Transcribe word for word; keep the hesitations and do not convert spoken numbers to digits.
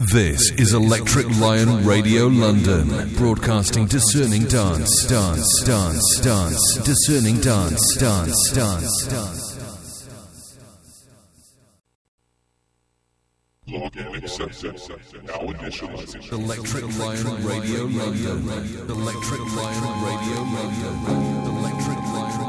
This is Electric Lion Radio London, broadcasting discerning dance, dance, dance, dance, discerning dance, dance, dance, dance. Login accepted. Now initializing. Electric Lion Radio London. Electric Lion Radio London. Electric Lion.